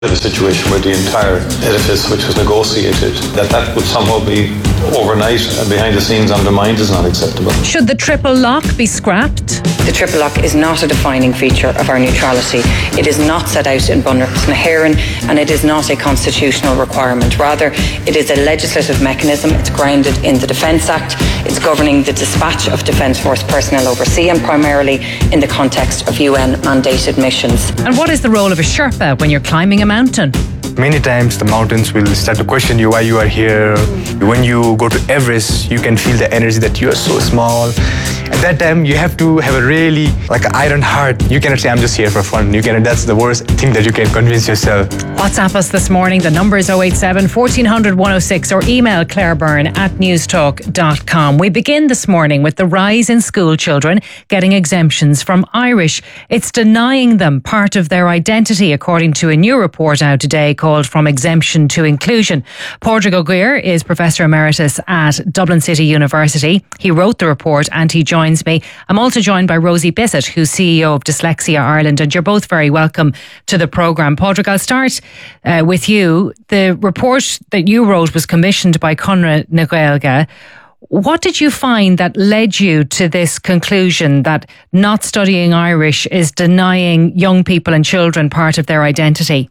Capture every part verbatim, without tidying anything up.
a situation where the entire edifice which was negotiated, that that would somehow be overnight and behind the scenes undermined is not acceptable. Should the triple lock be scrapped? The triple lock is not a defining feature of our neutrality. It is not set out in Bunreacht na hÉireann, and it is not a constitutional requirement. Rather, it is a legislative mechanism. It's grounded in the Defence Act. It's governing the dispatch of Defence Force personnel overseas and primarily in the context of U N mandated missions. And what is the role of a Sherpa when you're climbing a mountain? Many times the mountains will start to question you why you are here. When you go to Everest, you can feel the energy that you are so small. At that time, you have to have a really like an iron heart. You cannot say, I'm just here for fun. You cannot, that's the worst thing that you can convince yourself. WhatsApp us this morning. The number is oh eight seven, fourteen hundred, one oh six or email Claire Byrne at newstalk dot com. We begin this morning with the rise in school children getting exemptions from Irish. It's denying them part of their identity, according to a new report out today called From Exemption to Inclusion. Padraig O'Guire is Professor Emeritus at Dublin City University. He wrote the report and he joins me. I'm also joined by Rosie Bissett, who's C E O of Dyslexia Ireland, and you're both very welcome to the programme. Padraig, I'll start uh, with you. The report that you wrote was commissioned by Conradh na Gaeilge. What did you find that led you to this conclusion that not studying Irish is denying young people and children part of their identity?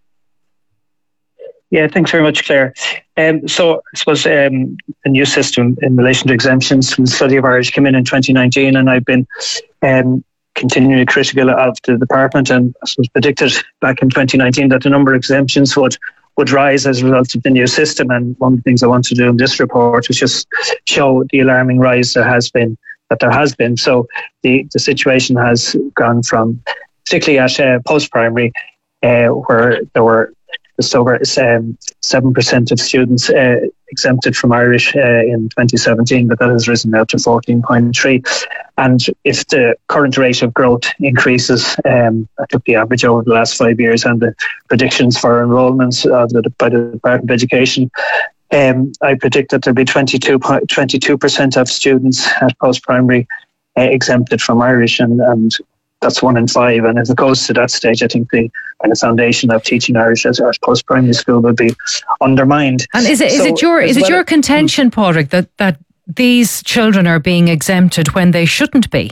Yeah, thanks very much, Claire. Um, so I suppose um, a new system in relation to exemptions from the study of Irish came in in twenty nineteen, and I've been um, continually critical of the department, and I suppose predicted back in twenty nineteen that the number of exemptions would would rise as a result of the new system. And one of the things I want to do in this report is just show the alarming rise there has been, that there has been. So the, the situation has gone from, particularly at uh, post-primary, uh, where there were just over um, seven percent of students uh, exempted from Irish uh, in twenty seventeen, but that has risen now to fourteen point three. And if the current rate of growth increases, um, I took the average over the last five years and the predictions for enrolments uh, by the Department of Education, um, I predict that there'll be twenty-two percent of students at post-primary uh, exempted from Irish, and, and that's one in five. And as it goes to that stage, I think the kind of foundation of teaching Irish as post-primary school will be undermined. And is it is so, it your is it well, your contention, Padraig, that that these children are being exempted when they shouldn't be?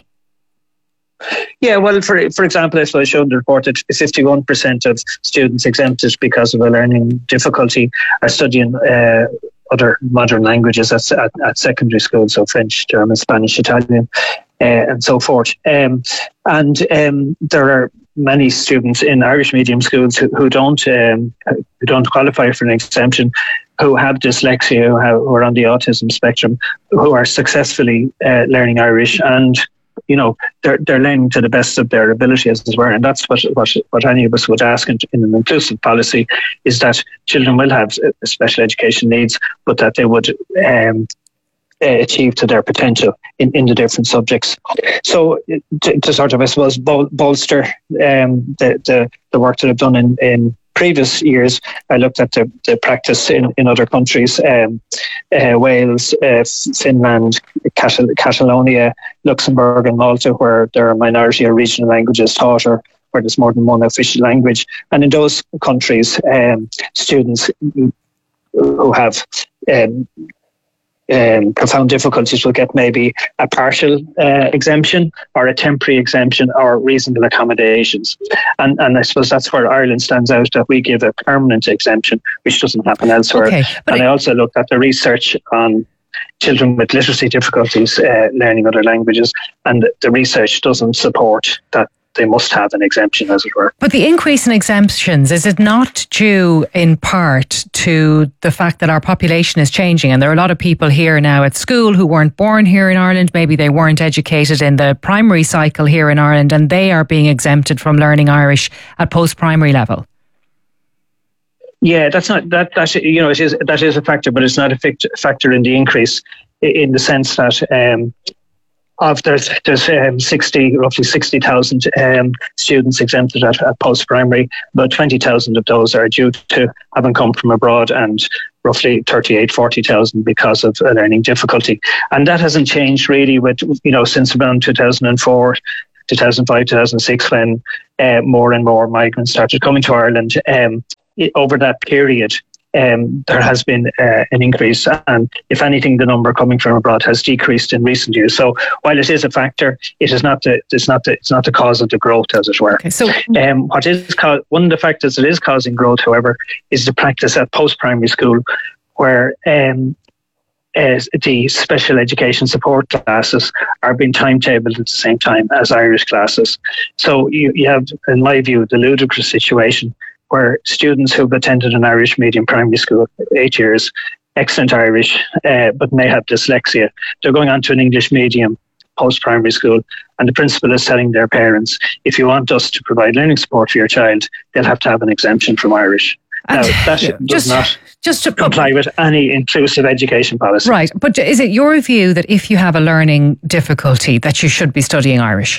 Yeah, well, for for example, as I showed in the report, that fifty-one percent of students exempted because of a learning difficulty are studying uh, other modern languages at, at, at secondary school, so French, German, Spanish, Italian, uh, and so forth. Um, and um, there are many students in Irish medium schools who, who don't um, who don't qualify for an exemption, who have dyslexia, who, have, who are on the autism spectrum, who are successfully uh, learning Irish, and you know they're they're learning to the best of their ability, as it were. And that's what what, what any of us would ask in, in an inclusive policy, is that children will have special education needs, but that they would um, achieve to their potential in, in the different subjects. So to, to sort of, I suppose, bol- bolster um, the, the the work that I've done in, in previous years, I looked at the, the practice in, in other countries, um, uh, Wales, uh, Finland, Catal- Catalonia, Luxembourg and Malta, where there are minority or regional languages taught, or where there's more than one official language. And in those countries, um, students who have um, Um, profound difficulties will get maybe a partial uh, exemption or a temporary exemption or reasonable accommodations. And and I suppose that's where Ireland stands out, that we give a permanent exemption, which doesn't happen elsewhere. Okay, and I also looked at the research on children with literacy difficulties uh, learning other languages, and the research doesn't support that they must have an exemption, as it were. But the increase in exemptions, is it not due in part to the fact that our population is changing, and there are a lot of people here now at school who weren't born here in Ireland, maybe they weren't educated in the primary cycle here in Ireland, and they are being exempted from learning Irish at post-primary level? Yeah, that's not that. That you know, it is that is a factor, but it's not a factor in the increase, in the sense that um, of there's there's um, sixty roughly sixty thousand um, students exempted at, at post primary. About twenty thousand of those are due to having come from abroad, and roughly thirty-eight, forty thousand because of a learning difficulty. And that hasn't changed really with you know since around two thousand four. two thousand five, two thousand six, when uh, more and more migrants started coming to Ireland. Um, it, over that period, Um, there has been uh, an increase, and if anything, the number coming from abroad has decreased in recent years. So, while it is a factor, it is not the it's not the it's not the cause of the growth, as it were. Okay, so, um, what is co- one of the factors that is causing growth, however, is the practice at post-primary school, where um, uh, the special education support classes are being timetabled at the same time as Irish classes. So, you, you have, in my view, the ludicrous situation where students who've attended an Irish medium primary school eight years, excellent Irish, uh, but may have dyslexia, they're going on to an English medium post-primary school, and the principal is telling their parents, if you want us to provide learning support for your child, they'll have to have an exemption from Irish. Now, that does just, not just to comply with any inclusive education policy. Right, but is it your view that if you have a learning difficulty that you should be studying Irish?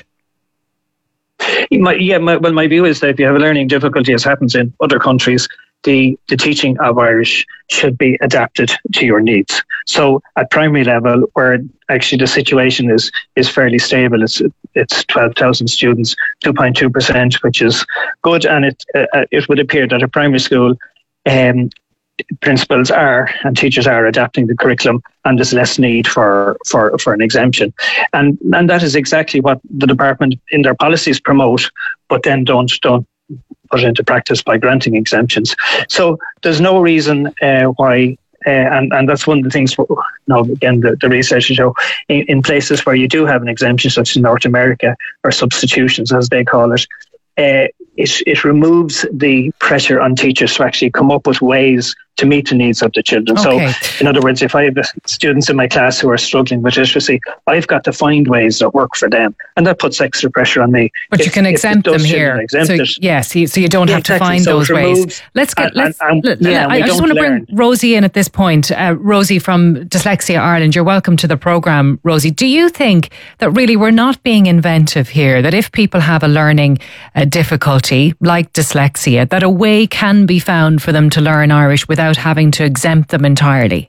My, yeah, my, well, my view is that if you have a learning difficulty, as happens in other countries, the, the teaching of Irish should be adapted to your needs. So at primary level, where actually the situation is is fairly stable, it's it's twelve thousand students, two point two percent, which is good, and it uh, it would appear that at primary school, um, principals are and teachers are adapting the curriculum, and there's less need for, for, for an exemption. And and that is exactly what the department in their policies promote, but then don't don't put it into practice by granting exemptions. So there's no reason uh, why, uh, and, and that's one of the things, now again, the, the research show, in, in places where you do have an exemption, such as North America, or substitutions, as they call it, uh, it, it removes the pressure on teachers to actually come up with ways to meet the needs of the children. Okay. So, in other words, if I have students in my class who are struggling with literacy, I've got to find ways that work for them, and that puts extra pressure on me. But if, you can exempt them here. Exempt so, it, yes, so you, so you don't yeah, have exactly. to find so those removes, ways. Let's get. And, let's. and, and, yeah, I, I just want to bring Rosie in at this point. Uh, Rosie from Dyslexia Ireland, you're welcome to the programme, Rosie. Do you think that really we're not being inventive here? That if people have a learning uh, difficulty like dyslexia, that a way can be found for them to learn Irish without having to exempt them entirely?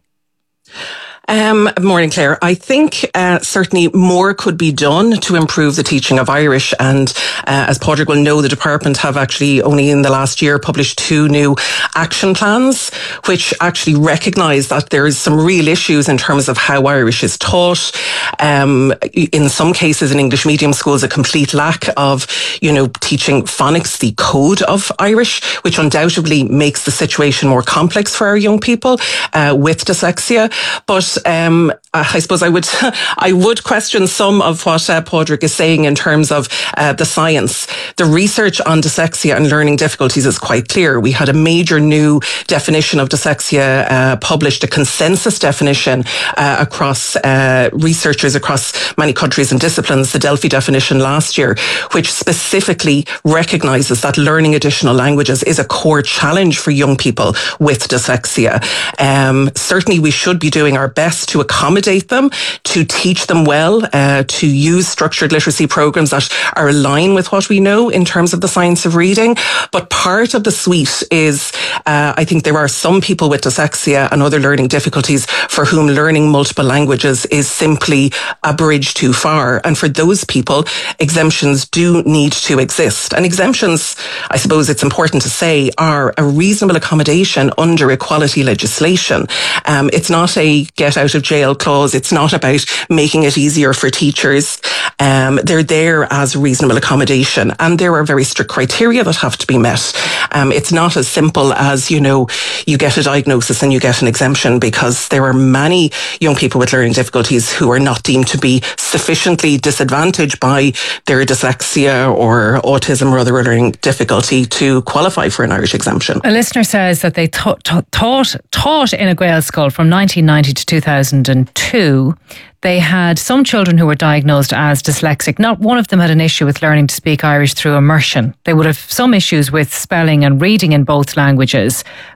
Um, morning, Claire. I think uh, certainly more could be done to improve the teaching of Irish. And uh, as Padraig will know, the department have actually only in the last year published two new action plans, which actually recognise that there's some real issues in terms of how Irish is taught. Um, in some cases, in English medium schools, a complete lack of, you know, teaching phonics, the code of Irish, which undoubtedly makes the situation more complex for our young people uh, with dyslexia. But Um, I suppose I would I would question some of what uh, Padraig is saying in terms of uh, the science. The research on dyslexia and learning difficulties is quite clear. We had a major new definition of dyslexia uh, published, a consensus definition uh, across uh, researchers across many countries and disciplines, the Delphi definition last year, which specifically recognises that learning additional languages is a core challenge for young people with dyslexia. Um, certainly we should be doing our best to accommodate them, to teach them well, uh, to use structured literacy programs that are aligned with what we know in terms of the science of reading. But part of the suite is, uh, I think there are some people with dyslexia and other learning difficulties for whom learning multiple languages is simply a bridge too far. And for those people, exemptions do need to exist. And exemptions, I suppose it's important to say, are a reasonable accommodation under equality legislation. Um, it's not a get out of jail clause. It's not about making it easier for teachers. Um, they're there as reasonable accommodation, and there are very strict criteria that have to be met. Um, it's not as simple as, you know, you get a diagnosis and you get an exemption, because there are many young people with learning difficulties who are not deemed to be sufficiently disadvantaged by their dyslexia or autism or other learning difficulty to qualify for an Irish exemption. A listener says that they taught taught, taught in a Gael school from nineteen ninety to two thousand two. They had some children who were diagnosed as dyslexic. Not one of them had an issue with learning to speak Irish through immersion. They would have some issues with spelling and reading in both languages, but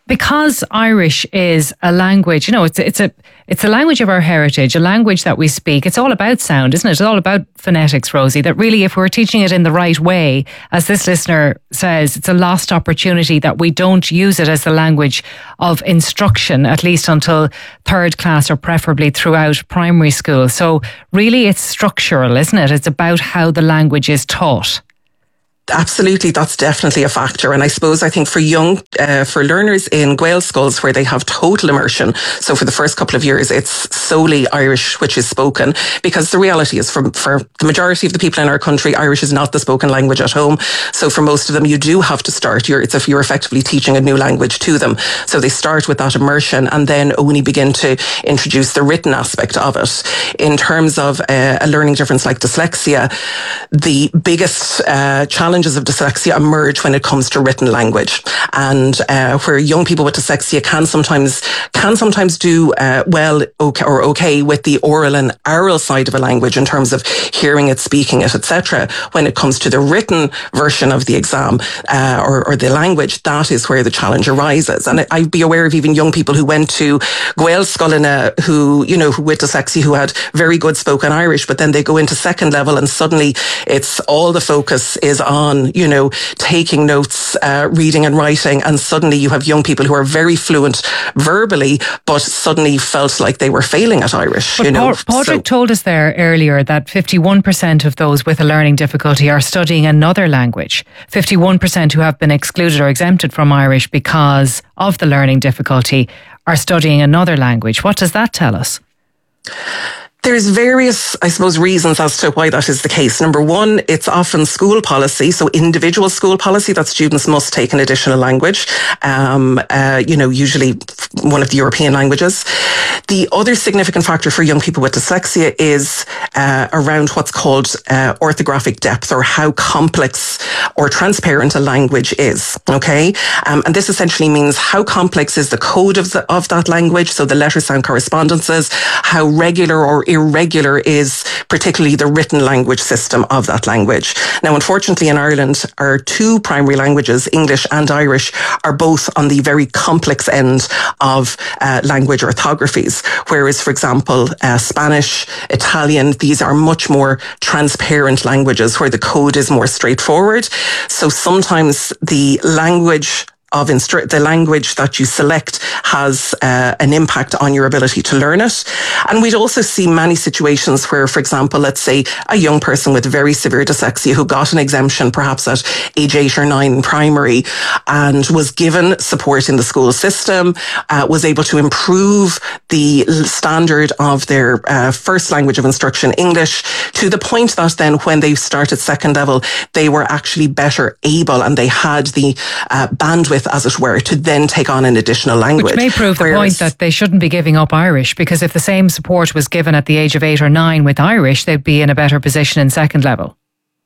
because Irish is a language, you know, it's it's a it's a language of our heritage, a language that we speak. It's all about sound, isn't it? It's all about phonetics, Rosie. That really, if we're teaching it in the right way, as this listener says, it's a lost opportunity that we don't use it as the language of instruction, at least until third class or preferably throughout primary school. So really, it's structural, isn't it? It's about how the language is taught. Absolutely, that's definitely a factor. And I suppose I think for young, uh, for learners in Gael schools where they have total immersion, so for the first couple of years, it's solely Irish which is spoken, because the reality is for, for the majority of the people in our country, Irish is not the spoken language at home. So for most of them, you do have to start. You're, it's if you're effectively teaching a new language to them. So they start with that immersion and then only begin to introduce the written aspect of it. In terms of uh, a learning difference like dyslexia, the biggest uh, challenge of dyslexia emerge when it comes to written language, and uh, where young people with dyslexia can sometimes can sometimes do uh, well okay, or okay with the oral and oral side of a language in terms of hearing it, speaking it, et cetera. When it comes to the written version of the exam uh, or, or the language, that is where the challenge arises. And I'd be aware of even young people who went to Gael Scoilina who, you know, with dyslexia who had very good spoken Irish, but then they go into second level and suddenly it's all the focus is on On, you know, taking notes, uh, reading and writing, and suddenly you have young people who are very fluent verbally, but suddenly felt like they were failing at Irish. But you know, Padraig so, told us there earlier that fifty-one percent of those with a learning difficulty are studying another language. fifty-one percent who have been excluded or exempted from Irish because of the learning difficulty are studying another language. What does that tell us? There's various, I suppose, reasons as to why that is the case. Number one, it's often school policy, so individual school policy that students must take an additional language, um, uh, you know, usually one of the European languages. The other significant factor for young people with dyslexia is uh, around what's called uh, orthographic depth, or how complex or transparent a language is, okay? Um, and this essentially means how complex is the code of, the, of that language, so the letter-sound correspondences, how regular or irregular is particularly the written language system of that language. Now, unfortunately, in Ireland, our two primary languages, English and Irish, are both on the very complex end of uh, language orthographies. Whereas, for example, uh, Spanish, Italian, these are much more transparent languages where the code is more straightforward. So sometimes the language of instru- the language that you select has uh, an impact on your ability to learn it. And we'd also see many situations where, for example, let's say a young person with very severe dyslexia who got an exemption perhaps at age eight or nine in primary and was given support in the school system, uh, was able to improve the standard of their uh, first language of instruction, English, to the point that then when they started second level, they were actually better able and they had the uh, bandwidth, as it were, to then take on an additional language. Which may prove Whereas, the point that they shouldn't be giving up Irish, because if the same support was given at the age of eight or nine with Irish, they'd be in a better position in second level.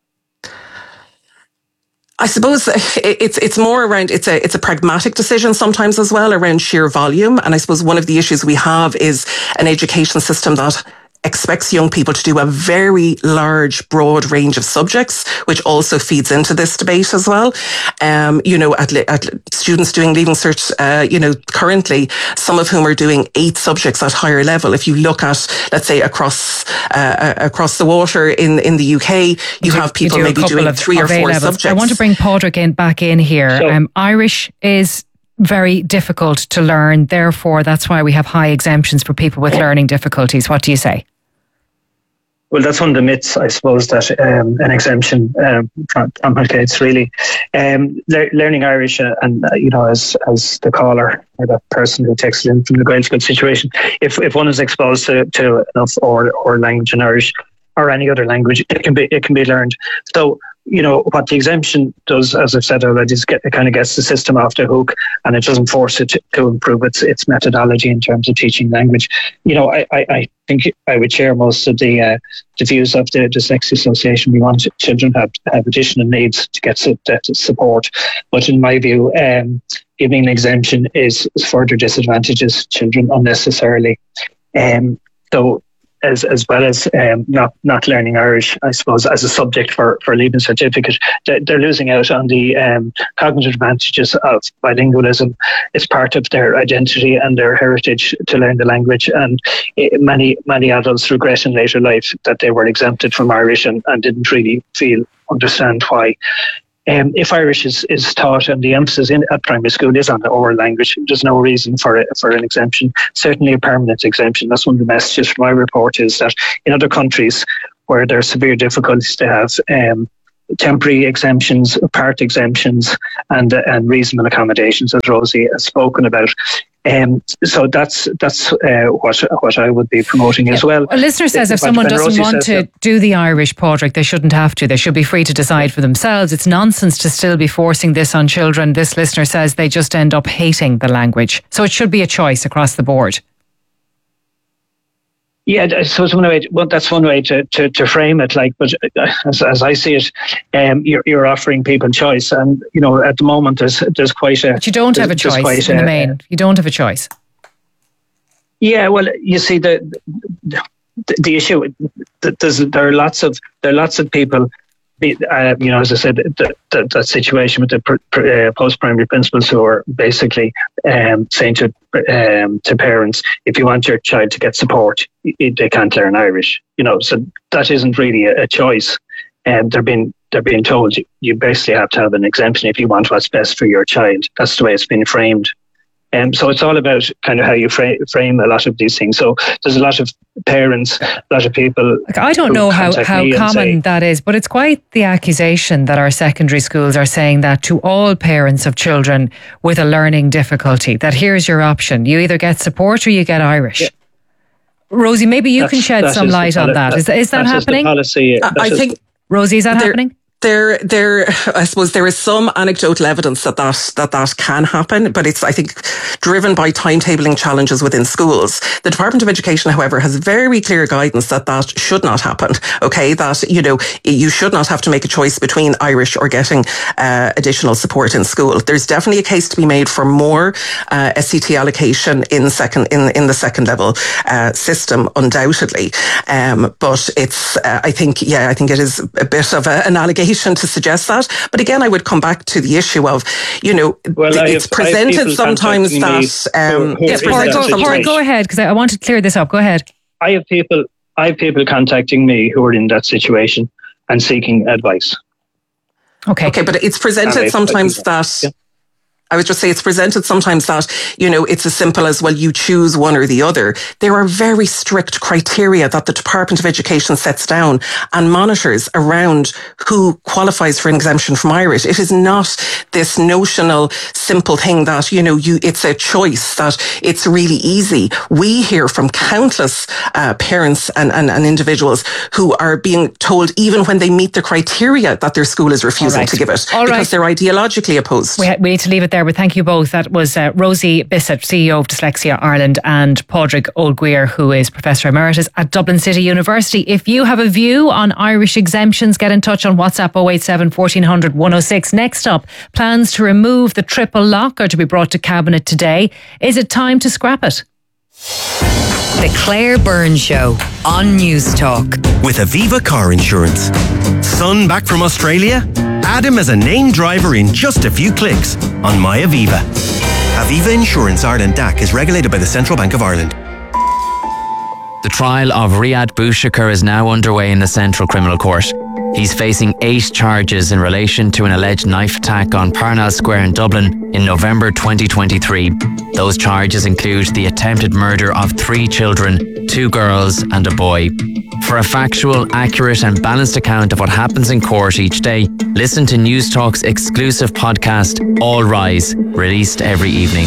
I suppose it's it's more around, it's a it's a pragmatic decision sometimes as well around sheer volume. And I suppose one of the issues we have is an education system that expects young people to do a very large, broad range of subjects, which also feeds into this debate as well. Um, you know, at, at students doing Leaving Cert, uh, you know, currently, some of whom are doing eight subjects at higher level. If you look at, let's say, across uh, across the water in in the U K, you, you have people do maybe doing of, three or four A-levels. subjects. I want to bring Padraig in back in here. So, um, Irish is very difficult to learn. Therefore, that's why we have high exemptions for people with learning difficulties. What do you say? Well, that's one of the myths, I suppose, that um, an exemption um, complicates, really. Um, le- learning Irish, uh, and, uh, you know, as as the caller or the person who takes it in from the Gaelic School situation, if if one is exposed to, to enough or or language in Irish or any other language, it can be it can be learned. So, you know, what the exemption does, as I've said already, is get, it kind of gets the system off the hook, and it doesn't force it to, to improve its its methodology in terms of teaching language. You know, I, I, I think I would share most of the uh, the views of the Dyslexia Association. We want children have have additional needs to get su- to support, but in my view, um, giving an exemption is, is further disadvantages children unnecessarily. Um, so. as as well as um, not not learning Irish, I suppose, as a subject for for leaving certificate, they're losing out on the um, cognitive advantages of bilingualism. It's part of their identity and their heritage to learn the language, and it, many many adults regret in later life that they were exempted from Irish and, and didn't really feel understand why. Um, if Irish is, is taught and the emphasis in at primary school is on the oral language, there's no reason for it, for an exemption, certainly a permanent exemption. That's one of the messages from my report, is that in other countries where there are severe difficulties, to have um, temporary exemptions, part exemptions, and uh, and reasonable accommodations, as Rosie has spoken about. Um, so that's that's uh, what what I would be promoting as well. A listener says if someone doesn't want to do the Irish, Padraig, they shouldn't have to. They should be free to decide for themselves. It's nonsense to still be forcing this on children. This listener says they just end up hating the language. So it should be a choice across the board. Yeah, so it's one way. Well, that's one way to, to, to frame it. Like, but as, as I see it, um, you're you're offering people choice, and you know, at the moment there's there's quite a. But you don't have a choice in the main. You don't have a choice. Yeah, well, you see the the, the issue. There's there are lots of there are lots of people. Uh, you know, as I said, that that, that situation with the pr- pr- uh, post-primary principals who are basically um, saying to um, to parents, if you want your child to get support, it, they can't learn Irish. You know, so that isn't really a, a choice. And um, they're being they're being told you, you basically have to have an exemption if you want what's best for your child. That's the way it's been framed. And um, so it's all about kind of how you frame, frame a lot of these things. So there's a lot of parents, a lot of people. Like, I don't know how, how common say, that is, but it's quite the accusation that our secondary schools are saying that to all parents of children with a learning difficulty, that here's your option. You either get support or you get Irish. Yeah. Rosie, maybe you that's, can shed some light on that. Is, is that happening? Policy, I, I think, Rosie, is that there, happening? There, there. I suppose there is some anecdotal evidence that that, that that can happen, but it's, I think, driven by timetabling challenges within schools. The Department of Education, however, has very clear guidance that that should not happen. Okay, that you know you should not have to make a choice between Irish or getting uh, additional support in school. There's definitely a case to be made for more uh, S C T allocation in second in in the second level uh, system, undoubtedly. Um, but it's, uh, I think, yeah, I think it is a bit of a, an allegation to suggest that. But again, I would come back to the issue of, you know, well, it's have, presented sometimes that... Um, who, who yes, Paul, go, Paul, go ahead, because I want to clear this up. Go ahead. I have people, I have people contacting me who are in that situation and seeking advice. Okay. Okay, but it's presented sometimes that... Yeah. I would just say it's presented sometimes that, you know, it's as simple as, well, you choose one or the other. There are very strict criteria that the Department of Education sets down and monitors around who qualifies for an exemption from Irish. It is not this notional, simple thing that, you know, you it's a choice, that it's really easy. We hear from countless uh, parents and, and, and individuals who are being told, even when they meet the criteria, that their school is refusing right. to give it All because right. they're ideologically opposed. We, ha- we need to leave it there. But thank you both. That was uh, Rosie Bissett, C E O of Dyslexia Ireland, and Padraig O'Guire, who is Professor Emeritus at Dublin City University. If you have a view on Irish exemptions, get in touch on WhatsApp oh eight seven, fourteen hundred, one oh six. Next up, plans to remove the triple lock are to be brought to Cabinet today. Is it time to scrap it? The Claire Byrne Show on News Talk. With Aviva Car Insurance. Son back from Australia? Add him as a named driver in just a few clicks on My Aviva. Aviva Insurance Ireland D A C is regulated by the Central Bank of Ireland. The trial of Riyad Bouchakar is now underway in the Central Criminal Court. He's facing eight charges in relation to an alleged knife attack on Parnell Square in Dublin in November twenty twenty-three. Those charges include the attempted murder of three children, two girls and a boy. For a factual, accurate and balanced account of what happens in court each day, listen to News Talk's exclusive podcast, All Rise, released every evening.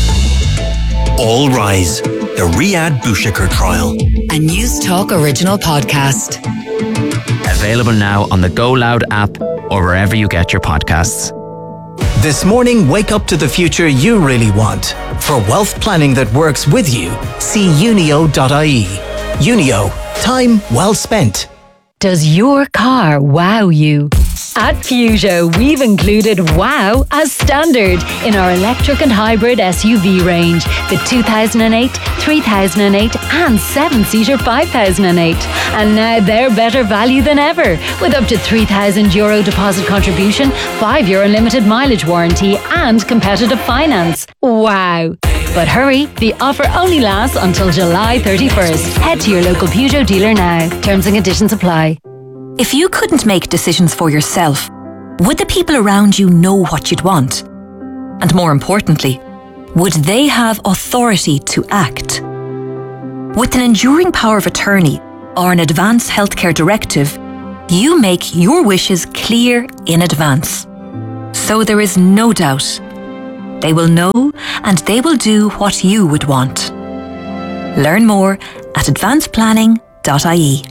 All Rise, the Riyad Bouchakar trial. A News Talk original podcast. Available now on the Go Loud app or wherever you get your podcasts. This morning, wake up to the future you really want. For wealth planning that works with you, see unio dot I E. Unio, time well spent. Does your car wow you? At Peugeot, we've included wow as standard in our electric and hybrid S U V range. The two thousand eight, three thousand eight and seven-seater five thousand eight. And now they're better value than ever, with up to three thousand euro deposit contribution, five year unlimited mileage warranty and competitive finance. Wow. But hurry, the offer only lasts until July thirty-first. Head to your local Peugeot dealer now. Terms and conditions apply. If you couldn't make decisions for yourself, would the people around you know what you'd want? And more importantly, would they have authority to act? With an enduring power of attorney or an advance healthcare directive, you make your wishes clear in advance. So there is no doubt. They will know and they will do what you would want. Learn more at advance planning dot I E.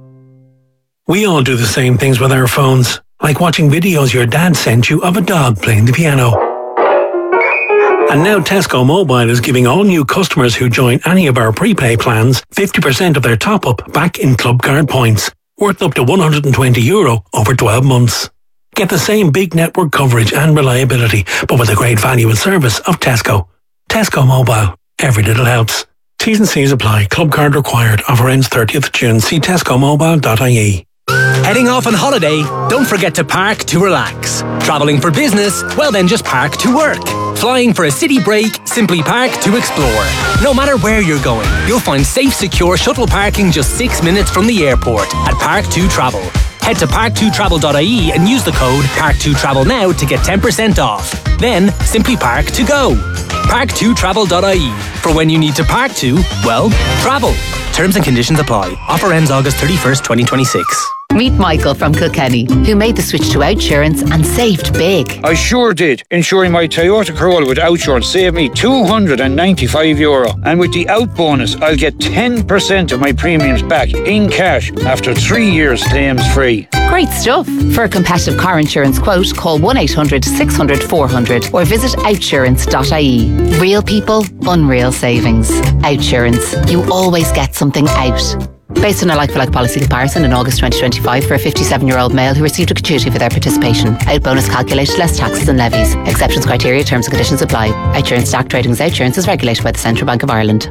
We all do the same things with our phones, like watching videos your dad sent you of a dog playing the piano. And now Tesco Mobile is giving all new customers who join any of our prepay plans fifty percent of their top-up back in club card points, worth up to one hundred twenty euro over twelve months. Get the same big network coverage and reliability, but with a great value and service of Tesco. Tesco Mobile. Every little helps. T's and C's apply. Club card required. Offer ends thirtieth of June. See tesco mobile dot I E. Heading off on holiday? Don't forget to park to relax. Travelling for business? Well then just park to work. Flying for a city break? Simply park to explore. No matter where you're going, you'll find safe, secure shuttle parking just six minutes from the airport at Park two Travel. Head to park two travel dot I E and use the code park two travel now to get ten percent off. Then simply park to go. park two travel dot I E. For when you need to park to, well, travel. Terms and conditions apply. Offer ends August thirty-first, twenty twenty-six. Meet Michael from Kilkenny, who made the switch to Outsurance and saved big. I sure did. Insuring my Toyota Corolla with Outsurance saved me two hundred ninety-five euro. And with the Out bonus, I'll get ten percent of my premiums back in cash after three years claims free. Great stuff. For a competitive car insurance quote, call one eight hundred six hundred four hundred or visit outsurance dot I E. Real people, unreal savings. Outsurance. You always get something out. Based on a like-for-like policy comparison in August twenty twenty-five for a fifty-seven-year-old male who received a gratuity for their participation. Out bonus calculated less taxes and levies. Exceptions, criteria, terms and conditions apply. Outsurance Stack Trading as Outsurance is regulated by the Central Bank of Ireland.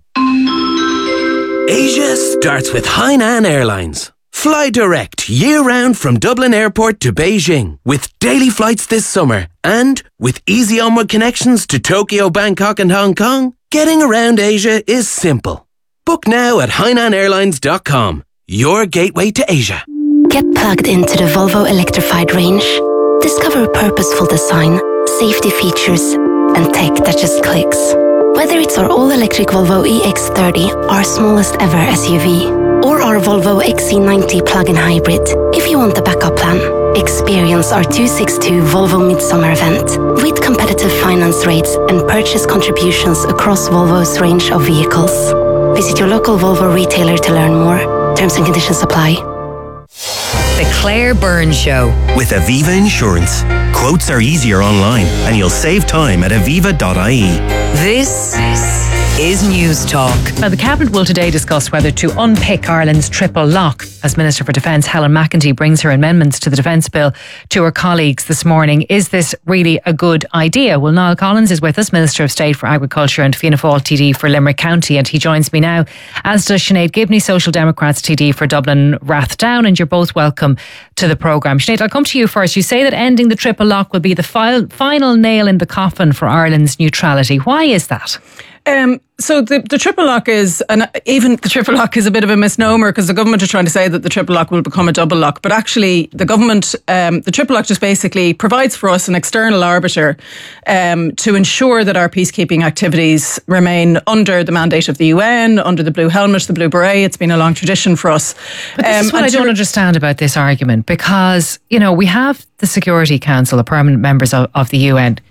Asia starts with Hainan Airlines. Fly direct year-round from Dublin Airport to Beijing with daily flights this summer and with easy onward connections to Tokyo, Bangkok and Hong Kong. Getting around Asia is simple. Book now at hainan airlines dot com, your gateway to Asia. Get plugged into the Volvo electrified range. Discover purposeful design, safety features, and tech that just clicks. Whether it's our all-electric Volvo E X thirty, our smallest ever S U V, or our Volvo X C ninety plug-in hybrid, if you want the backup plan, experience our two sixty-two Volvo Midsummer event with competitive finance rates and purchase contributions across Volvo's range of vehicles. Visit your local Volvo retailer to learn more. Terms and conditions apply. The Claire Byrne Show. With Aviva Insurance. Quotes are easier online and you'll save time at aviva dot I E. This is News Talk. Now, the Cabinet will today discuss whether to unpick Ireland's triple lock as Minister for Defence Helen McEntee brings her amendments to the Defence Bill to her colleagues this morning. Is this really a good idea? Well, Niall Collins is with us, Minister of State for Agriculture and Fianna Fáil T D for Limerick County, and he joins me now, as does Sinead Gibney, Social Democrats T D for Dublin Rathdown, and you're both welcome to the programme. Sinead, I'll come to you first. You say that ending the triple lock will be the fi- final nail in the coffin for Ireland's neutrality. Why is that? Um, so the, the triple lock is, and even the triple lock is a bit of a misnomer because the government are trying to say that the triple lock will become a double lock. But actually, the government, um, the triple lock just basically provides for us an external arbiter um, to ensure that our peacekeeping activities remain under the mandate of the U N, under the blue helmet, the blue beret. It's been a long tradition for us. But this um, is what I don't understand about this argument, because, you know, we have the Security Council, the permanent members of, of the U N.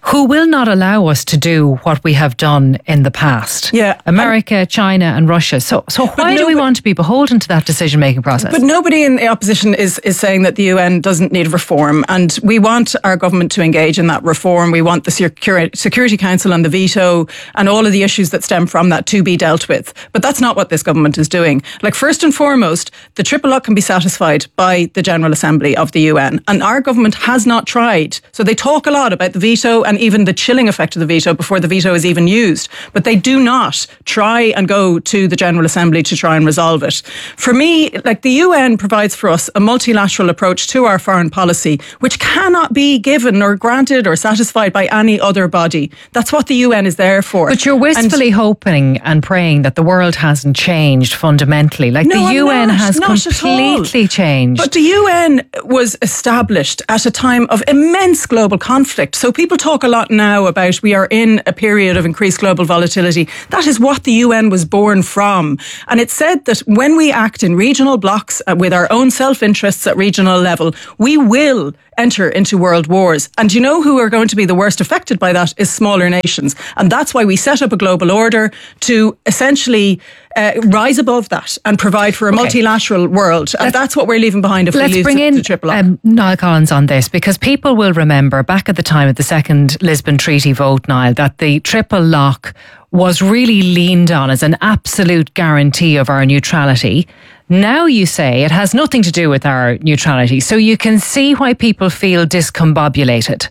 who will not allow us to do what we have done in the past. Yeah. America, China and Russia. So so why do we want to be beholden to that decision-making process? But nobody in the opposition is, is saying that the U N doesn't need reform, and we want our government to engage in that reform. We want the Security, Security Council and the veto and all of the issues that stem from that to be dealt with. But that's not what this government is doing. Like, first and foremost, the triple lock can be satisfied by the General Assembly of the U N, and our government has not tried. So they talk a lot about the veto and even the chilling effect of the veto before the veto is even used. But they do not try and go to the General Assembly to try and resolve it. For me, like, the U N provides for us a multilateral approach to our foreign policy, which cannot be given or granted or satisfied by any other body. That's what the U N is there for. But you're wistfully and hoping and praying that the world hasn't changed fundamentally. Like, no, the U N not, has completely changed. But the U N was established at a time of immense global conflict. So people talk a lot now about we are in a period of increased global volatility. That is what the U N was born from. And it said that when we act in regional blocks uh, with our own self-interests at regional level, we will enter into world wars. And you know who are going to be the worst affected by that is smaller nations. And that's why we set up a global order to essentially uh, rise above that and provide for a okay. multilateral world. And let's, that's what we're leaving behind if we lose bring the, in, the triple lock. Um, Niall Collins on this, because people will remember back at the time of the second Lisbon Treaty vote, Niall, that the triple lock was really leaned on as an absolute guarantee of our neutrality. Now you say it has nothing to do with our neutrality, so you can see why people feel discombobulated.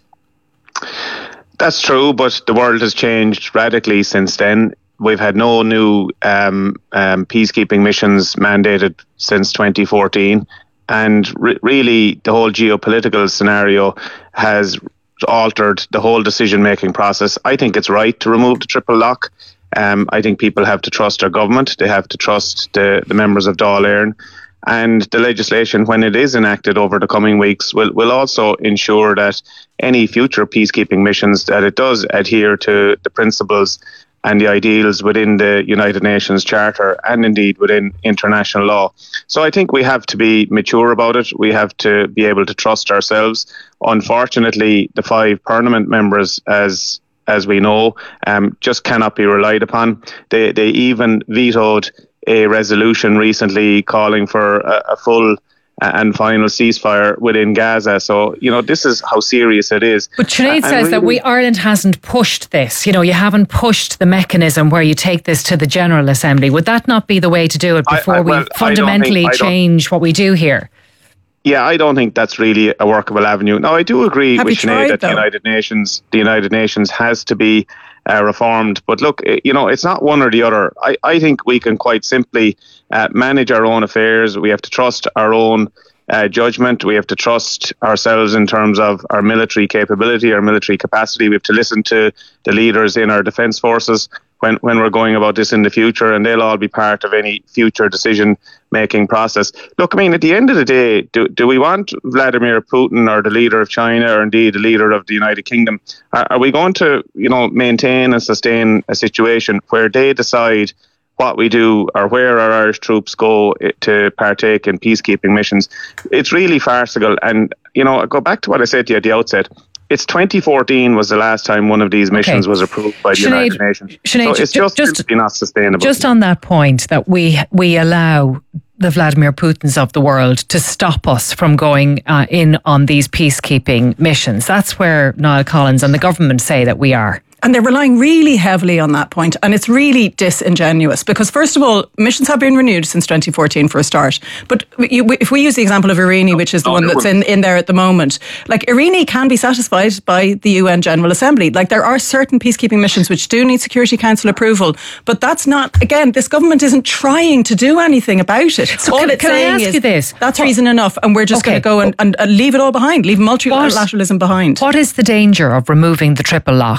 That's true, but the world has changed radically since then. We've had no new um, um, peacekeeping missions mandated since twenty fourteen, and re- really the whole geopolitical scenario has altered the whole decision-making process. I think it's right to remove the triple lock. Um, I think people have to trust their government. They have to trust the, the members of Dáil Éireann. And the legislation, when it is enacted over the coming weeks, will, will also ensure that any future peacekeeping missions, that it does adhere to the principles and the ideals within the United Nations Charter and indeed within international law. So I think we have to be mature about it. We have to be able to trust ourselves. Unfortunately, the five Parliament members, as as we know, um, just cannot be relied upon. They they even vetoed a resolution recently calling for a, a full and final ceasefire within Gaza. So, you know, this is how serious it is. But Sinead and says really, that we Ireland hasn't pushed this. You know, you haven't pushed the mechanism where you take this to the General Assembly. Would that not be the way to do it before I, I, well, we fundamentally think, change what we do here? Yeah, I don't think that's really a workable avenue. Now, I do agree Have with Sinead that though? the United Nations, the United Nations has to be uh, reformed. But look, you know, it's not one or the other. I, I think we can quite simply uh, manage our own affairs. We have to trust our own uh, judgment. We have to trust ourselves in terms of our military capability, our military capacity. We have to listen to the leaders in our defence forces when, when we're going about this in the future, and they'll all be part of any future decision-making process. Look, I mean, at the end of the day, do, do we want Vladimir Putin or the leader of China or indeed the leader of the United Kingdom? Are, are we going to, you know, maintain and sustain a situation where they decide what we do or where our Irish troops go to partake in peacekeeping missions? It's really farcical. And, you know, I go back to what I said to you at the outset. It's twenty fourteen was the last time one of these missions okay. was approved by the Sinead, United Nations. Sinead, so it's just, just simply not sustainable. Just on that point, that we we allow the Vladimir Putins of the world to stop us from going uh, in on these peacekeeping missions. That's where Niall Collins and the government say that we are. And they're relying really heavily on that point, and it's really disingenuous because, first of all, missions have been renewed since twenty fourteen for a start. But you, if we use the example of Irini, which is the one that's in, in there at the moment, like Irini can be satisfied by the U N General Assembly. Like there are certain peacekeeping missions which do need Security Council approval, but that's not, again, this government isn't trying to do anything about it. So all can, it's can saying I ask is, you this? That's what? reason enough, and we're just okay. going to go and, and, and leave it all behind, leave multilateralism behind. What is the danger of removing the triple lock and it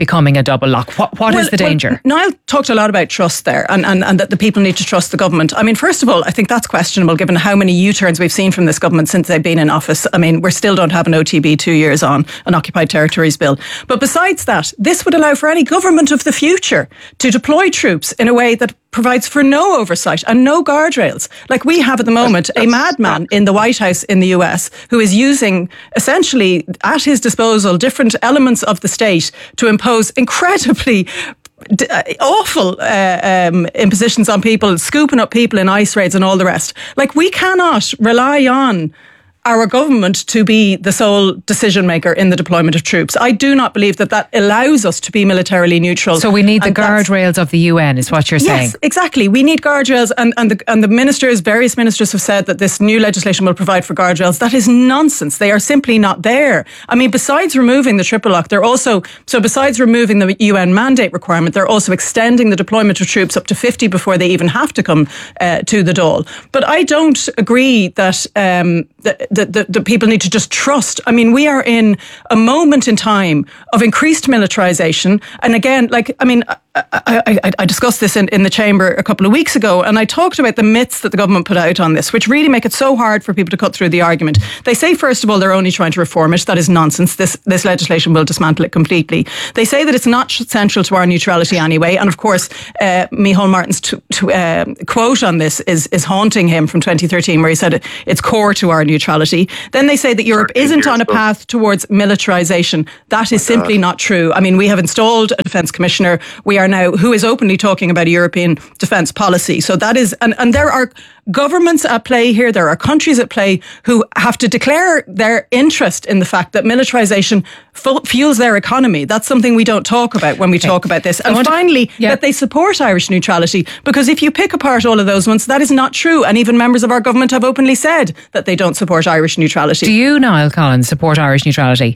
becoming a double lock? What What well, is the danger? Well, Niall talked a lot about trust there, and, and, and that the people need to trust the government. I mean, first of all, I think that's questionable given how many U-turns we've seen from this government since they've been in office. I mean, we still don't have an O T B two years on, an Occupied Territories Bill. But besides that, this would allow for any government of the future to deploy troops in a way that provides for no oversight and no guardrails. Like we have at the moment a madman in the White House in the U S who is using essentially at his disposal different elements of the state to impose incredibly D- awful uh, um, impositions on people, scooping up people in ICE raids and all the rest. Like, we cannot rely on our government to be the sole decision maker in the deployment of troops. I do not believe that that allows us to be militarily neutral. So we need the guardrails of the U N, is what you're saying? Yes, exactly. We need guardrails, and, and, the, and the ministers, various ministers have said that this new legislation will provide for guardrails. That is nonsense. They are simply not there. I mean, besides removing the triple lock, they're also, so besides removing the U N mandate requirement, they're also extending the deployment of troops up to fifty before they even have to come uh, to the Dáil. But I don't agree that um, that The, the, the people need to just trust. I mean, we are in a moment in time of increased militarisation. And again, like, I mean, I, I, I discussed this in, in the chamber a couple of weeks ago, and I talked about the myths that the government put out on this, which really make it so hard for people to cut through the argument. They say, first of all, they're only trying to reform it. That is nonsense. This this legislation will dismantle it completely. They say that it's not central to our neutrality anyway. And of course, uh, Micheál Martin's t- t- uh, quote on this is, is haunting him from twenty thirteen, where he said it, it's core to our neutrality. Then they say that Europe isn't on a path towards militarisation. That is simply not true. I mean, we have installed a defence commissioner. We are now, who is openly talking about a European defence policy. So that is, and, and there are governments at play here. There are countries at play who have to declare their interest in the fact that militarisation fu- fuels their economy. That's something we don't talk about when we okay. talk about this. And finally, to, yeah. that they support Irish neutrality. Because if you pick apart all of those ones, that is not true. And even members of our government have openly said that they don't support Irish neutrality. Do you, Niall Collins, support Irish neutrality?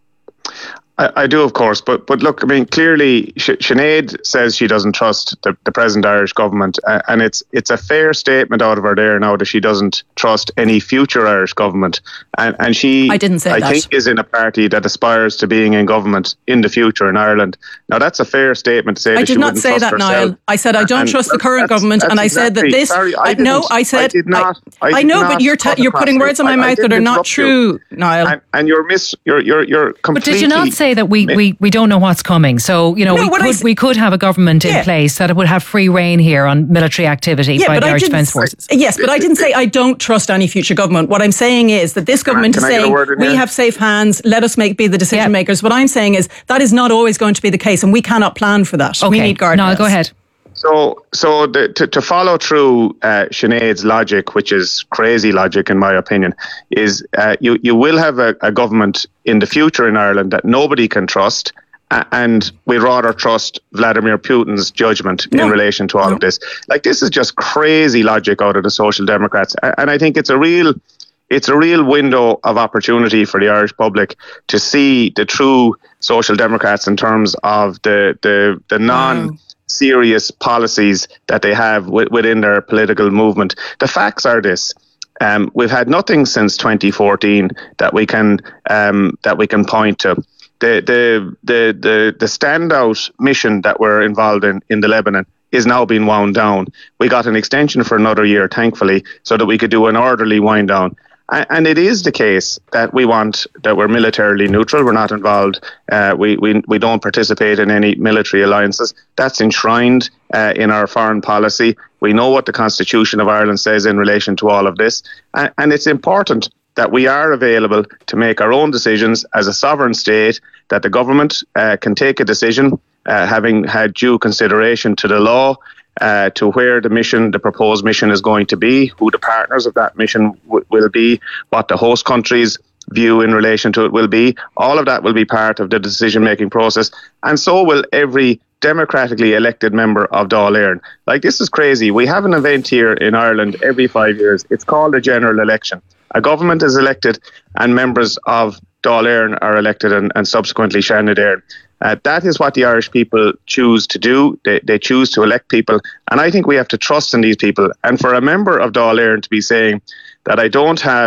I, I do, of course, but but look, I mean, clearly, Sh- Sinead says she doesn't trust the, the present Irish government, uh, and it's it's a fair statement out of her there now that she doesn't trust any future Irish government, and and she, I didn't say I that. think, is in a party that aspires to being in government in the future in Ireland. Now, that's a fair statement to say. I that did she not say that, Niall. I said I don't and trust the current that's, government, that's and I exactly, said that this. Sorry, I, I no, I said I did not. I, I did know, not but you're t- you're putting words in my I, mouth I that are not true, you. Niall. And, and you're miss. You're you're you're completely. But did you not say that we we, we don't know what's coming? So you know no, we could s- we could have a government in yeah. place that would have free reign here on military activity yeah, by but the I Irish didn't, Defence Forces. Yes, but I didn't say I don't trust any future government. What I'm saying is that this government Can is I saying we here? have safe hands. Let us make be the decision yeah. makers. What I'm saying is that is not always going to be the case, and we cannot plan for that. Okay. We need guardrails. No, go ahead. So, so the, to, to follow through uh, Sinead's logic, which is crazy logic in my opinion, is uh, you you will have a, a government in the future in Ireland that nobody can trust, uh, and we rather trust Vladimir Putin's judgment no. in relation to all no. of this. Like, this is just crazy logic out of the Social Democrats, and I think it's a real. It's a real window of opportunity for the Irish public to see the true Social Democrats in terms of the the, the non. Wow. serious policies that they have w- within their political movement. The facts are this: um, we've had nothing since twenty fourteen that we can um, that we can point to. The the the the the standout mission that we're involved in in the Lebanon is now being wound down. We got an extension for another year, thankfully, so that we could do an orderly wind down. And it is the case that we want, that we're militarily neutral. We're not involved. Uh, we, we we don't participate in any military alliances. That's enshrined uh, in our foreign policy. We know what the Constitution of Ireland says in relation to all of this. And, and it's important that we are available to make our own decisions as a sovereign state, that the government uh, can take a decision, uh, having had due consideration to the law, Uh, to where the mission, the proposed mission is going to be, who the partners of that mission w- will be, what the host country's view in relation to it will be. All of that will be part of the decision-making process. And so will every democratically elected member of Dáil Éireann. Like, this is crazy. We have an event here in Ireland every five years. It's called a general election. A government is elected and members of Dáil Éireann are elected and, and subsequently Seanad Éireann. Uh, that is what the Irish people choose to do. They, they choose to elect people. And I think we have to trust in these people. And for a member of Dáil Éireann to be saying that I don't have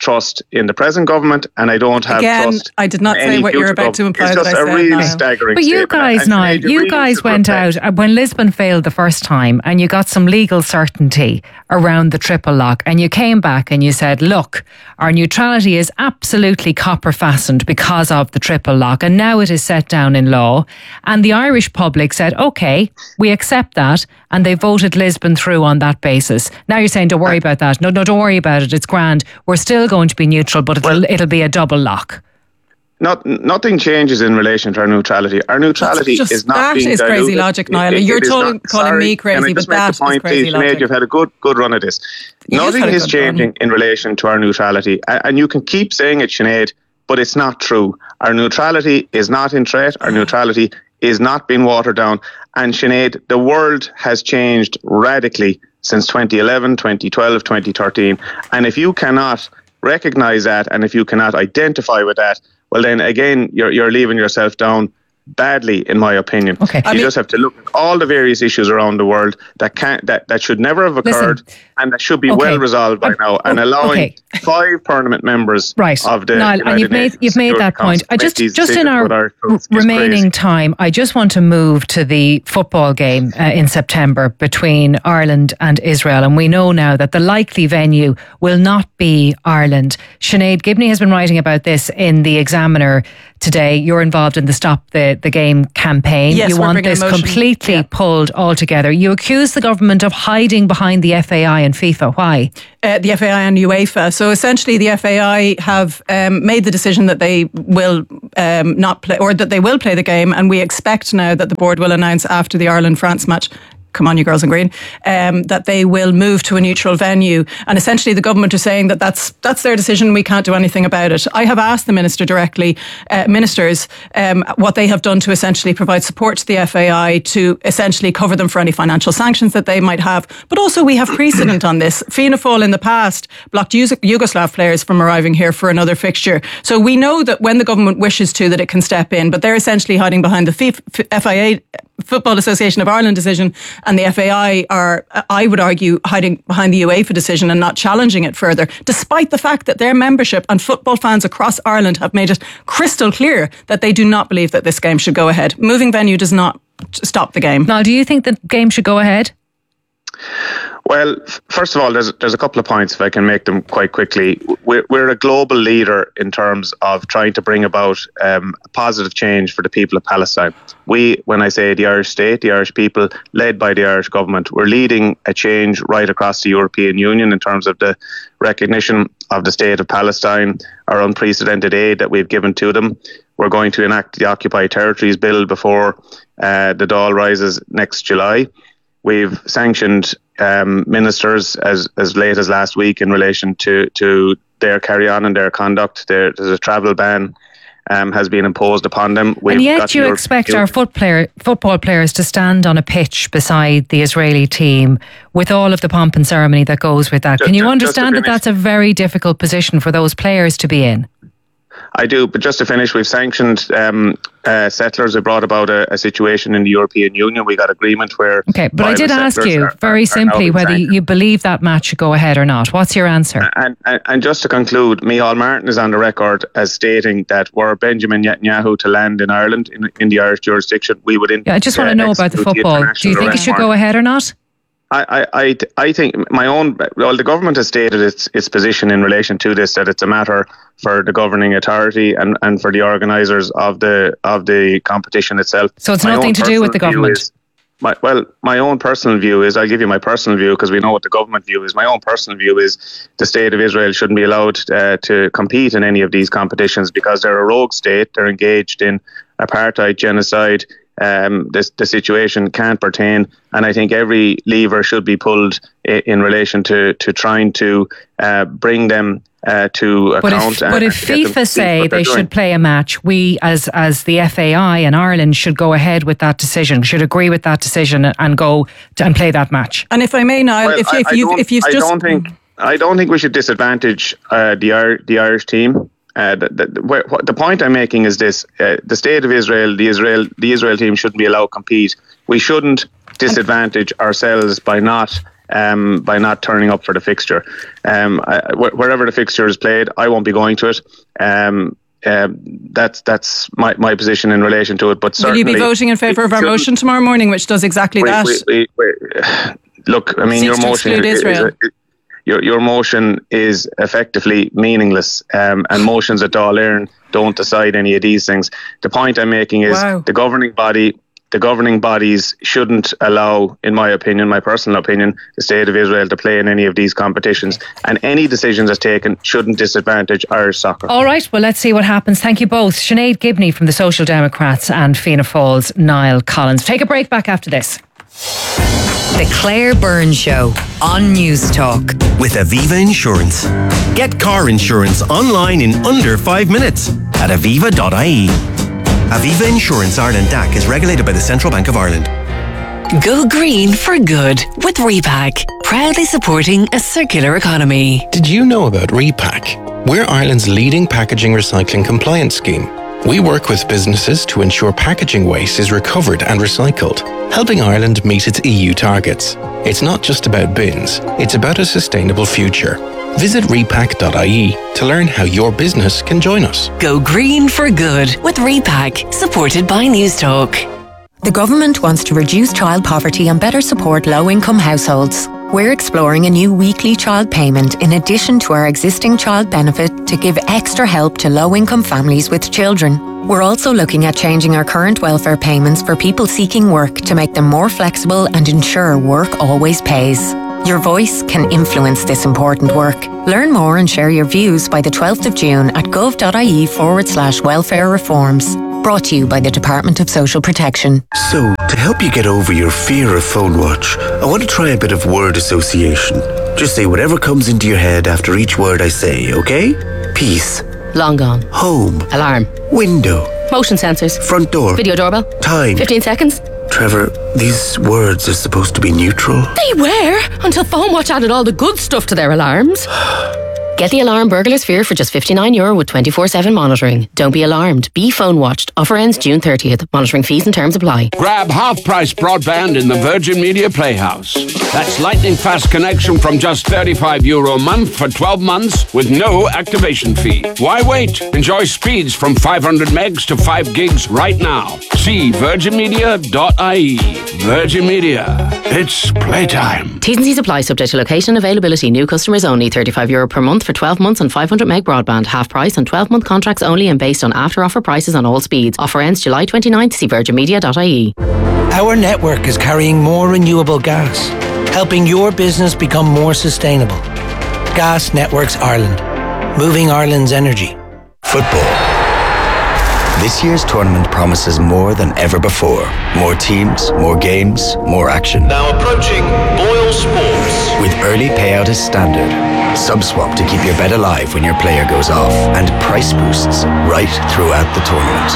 trust in the present government, and I don't have Again, trust. I did not in say any what you're future about to government. imply It's that just I a said, really Niall. staggering But you statement. guys, And Niall, Sinead, you really guys should went reflect. out uh, when Lisbon failed the first time and you got some legal certainty around the triple lock, and you came back and you said, look, our neutrality is absolutely copper fastened because of the triple lock, and now it is set down in law. And the Irish public said, okay, we accept that, and they voted Lisbon through on that basis. Now you're saying, don't worry about that. No, no, don't worry about it. It's grand. We're still going to be neutral, but it'll, Well, it'll be a double lock. Not, nothing changes in relation to our neutrality. Our neutrality Just- is not that being is crazy diluted. logic, It- Niall. it- You're it is calling- not- calling sorry, me crazy, can I just but make that the is point, crazy please, Sinead? logic. You've had a good, good run at this. You've Nothing had a is good changing run. in relation to our neutrality, A- and you can keep saying it, Sinead, but it's not true. Our neutrality is not in threat. Our neutrality is not being watered down. And Sinead, the world has changed radically since twenty eleven, twenty twelve, twenty thirteen. And if you cannot recognise that, and if you cannot identify with that, well then again, you're you're leaving yourself down badly, in my opinion. Okay. You I mean- just have to look at all the various issues around the world that can that, that should never have occurred, Listen, and that should be okay. well resolved by Um, now, and allowing okay. five permanent members Right, of the Niall, United and you've made Nations you've made Security that point. Council I make just these just in decisions our without- it's remaining crazy. time, I just want to move to the football game uh, in September between Ireland and Israel, and we know now that the likely venue will not be Ireland. Sinead Gibney has been writing about this in the Examiner today. You're involved in the Stop the the Game campaign. Yes, you we're want bringing this emotion. completely pulled altogether. You accuse the government of hiding behind the F A I and FIFA. Why? Uh, the F A I and UEFA. So essentially, the F A I have um, made the decision that they will um, not play, or that they will play the game, and we expect now that the board will announce after the Ireland-France match. Come on, you girls in green, um, that they will move to a neutral venue. And essentially the government are saying that that's, that's their decision. We can't do anything about it. I have asked the minister directly, uh, ministers, um, what they have done to essentially provide support to the F A I to essentially cover them for any financial sanctions that they might have. But also we have precedent on this. Fianna Fáil in the past blocked Yugos- Yugoslav players from arriving here for another fixture. So we know that when the government wishes to, that it can step in, but they're essentially hiding behind the FIFA, F I A, Football Association of Ireland decision, and the F A I are, I would argue, hiding behind the UEFA decision and not challenging it further, despite the fact that their membership and football fans across Ireland have made it crystal clear that they do not believe that this game should go ahead. Moving venue does not stop the game. Now, do you think the game should go ahead? Well, f- first of all, there's there's a couple of points, if I can make them quite quickly. We're we're a global leader in terms of trying to bring about um, a positive change for the people of Palestine. We, when I say the Irish state, the Irish people, led by the Irish government, we're leading a change right across the European Union in terms of the recognition of the state of Palestine, our unprecedented aid that we've given to them. We're going to enact the Occupied Territories Bill before uh, the Dáil rises next July. We've sanctioned um, ministers as, as late as last week in relation to, to their carry on and their conduct. There, there's a travel ban um, has been imposed upon them. We've and yet got you the expect European- our foot player, football players to stand on a pitch beside the Israeli team with all of the pomp and ceremony that goes with that. Just- Can you just- understand just that to that's a very difficult position for those players to be in? I do, but just to finish, we've sanctioned um, uh, settlers. We brought about a, a situation in the European Union. We got agreement where... Okay, but I violent did ask settlers you are- very are- are simply now being whether sanctioned. you believe that match should go ahead or not. What's your answer? And, and, and just to conclude, Micheál Martin is on the record as stating that were Benjamin Netanyahu to land in Ireland, in, in the Irish jurisdiction, we would... In, Yeah, I just want uh, to know about the execute football. Do you international think it arrest should go warrant. ahead or not? I, I, I I think my own, well, the government has stated its its position in relation to this, that it's a matter for the governing authority and, and for the organisers of the of the competition itself. So it's My nothing own to do with the personal view government? is- My, well, my own personal view is, I'll give you my personal view because we know what the government view is. My own personal view is the state of Israel shouldn't be allowed uh, to compete in any of these competitions because they're a rogue state. They're engaged in apartheid, genocide. Um, this, the situation can't pertain, and I think every lever should be pulled in, in relation to, to trying to uh, bring them uh, to But account. if, and- but if and get them to FIFA see say what they're they doing. should play a match, we as as the F A I and Ireland should go ahead with that decision, should agree with that decision and go to, and play that match. And if I may, Niall, Well, if, I- if I you've, don't- if you've I just... don't think I don't think we should disadvantage uh, the Ir- the Irish team. Uh, the, the, where, what, the point I'm making is this: uh, the state of Israel, the Israel, the Israel team shouldn't be allowed to compete. We shouldn't disadvantage ourselves by not um, by not turning up for the fixture. Um, I, wh- wherever the fixture is played, I won't be going to it. Um, uh, that's that's my, my position in relation to it. But will you be voting in favour of our motion tomorrow morning, which does exactly we, that? We, we, we, look, I mean, Seeks your to motion exclude is, Israel. is a, your your motion is effectively meaningless, um, and motions at Dáil Éireann don't decide any of these things. The point I'm making is Wow. the governing body. The governing bodies shouldn't allow, in my opinion, my personal opinion, the State of Israel to play in any of these competitions. And any decisions that's taken shouldn't disadvantage Irish soccer. All right, well, let's see what happens. Thank you both. Sinead Gibney from the Social Democrats and Fianna Fáil's Niall Collins. Take a break, back after this. The Claire Byrne Show on News Talk. With Aviva Insurance. Get car insurance online in under five minutes at aviva dot I E. Aviva Insurance Ireland D A C is regulated by the Central Bank of Ireland. Go green for good with Repack, proudly supporting a circular economy. Did you know about Repack? We're Ireland's leading packaging recycling compliance scheme. We work with businesses to ensure packaging waste is recovered and recycled, helping Ireland meet its E U targets. It's not just about bins, it's about a sustainable future. Visit repack dot I E to learn how your business can join us. Go green for good with Repack, supported by News Talk. The government wants to reduce child poverty and better support low-income households. We're exploring a new weekly child payment in addition to our existing child benefit to give extra help to low-income families with children. We're also looking at changing our current welfare payments for people seeking work to make them more flexible and ensure work always pays. Your voice can influence this important work. Learn more and share your views by the twelfth of June at gov.ie forward slash welfare reforms. Brought to you by the Department of Social Protection. So, to help you get over your fear of phone watch, I want to try a bit of word association. Just say whatever comes into your head after each word I say, okay? Peace. Long gone. Home. Alarm. Window. Motion sensors. Front door. Video doorbell. Time. fifteen seconds. Trevor, these words are supposed to be neutral. They were, until PhoneWatch added all the good stuff to their alarms. Get the alarm Burglar's Fear for just fifty-nine euro with twenty-four seven monitoring. Don't be alarmed. Be phone watched. Offer ends June thirtieth. Monitoring fees and terms apply. Grab half-price broadband in the Virgin Media Playhouse. That's lightning fast connection from just thirty-five euro a month for twelve months with no activation fee. Why wait? Enjoy speeds from five hundred megs to five gigs right now. See virgin media dot I E. Virgin Media. It's playtime. T's and C's apply, subject to location and availability. New customers only. thirty-five euro per month for twelve months and five hundred meg broadband. Half price on twelve month contracts only and based on after offer prices on all speeds. Offer ends July twenty-ninth. See virgin media dot I E. Our network is carrying more renewable gas, helping your business become more sustainable. Gas Networks Ireland. Moving Ireland's energy. Football. This year's tournament promises more than ever before. More teams, more games, more action. Now approaching Boyle Sports. With early payout as standard, SubSwap to keep your bet alive when your player goes off, and price boosts right throughout the tournament.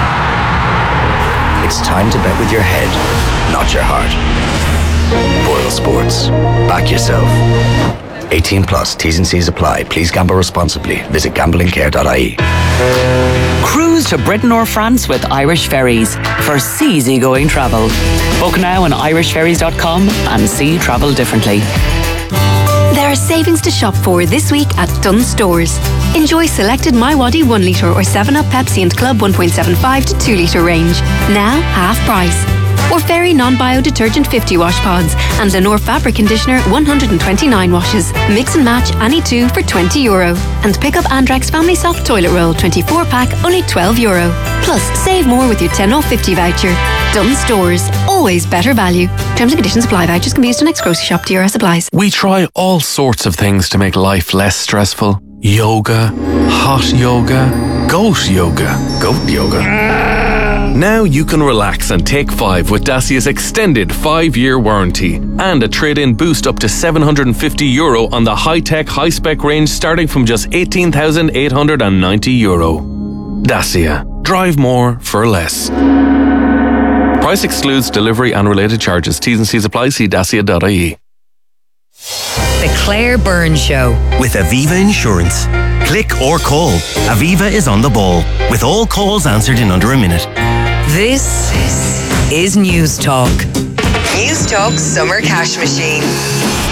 It's time to bet with your head, not your heart. Boyle Sports. Back yourself. eighteen plus, T's and C's apply. Please gamble responsibly. Visit gambling care dot I E. Cruise to Britain or France with Irish Ferries for easygoing travel. Book now on irish ferries dot com and see travel differently. There are savings to shop for this week at Dunnes Stores. Enjoy selected MyWadi one litre or seven up Pepsi and Club one point seven five to two litre range. Now half price. Or Fairy non-bio detergent fifty wash pods and Lenore fabric conditioner one hundred twenty-nine washes. Mix and match any two for twenty euro. And pick up Andrex Family Soft Toilet Roll twenty-four pack only twelve euro. Plus save more with your ten off fifty voucher. Dunnes Stores. Always better value. Terms and conditions apply. Vouchers can be used to next grocery shop. D R S applies. We try all sorts of things to make life less stressful. Yoga, hot yoga, goat yoga, goat yoga. Now you can relax and take five with Dacia's extended five-year warranty and a trade-in boost up to seven hundred fifty euro on the high-tech, high-spec range starting from just eighteen thousand eight hundred ninety euro. Dacia. Drive more for less. Price excludes delivery and related charges. T's and C's apply. See dacia dot I E. The Claire Byrne Show. With Aviva Insurance. Click or call. Aviva is on the ball, with all calls answered in under a minute. This is News Talk. News Talk Summer Cash Machine.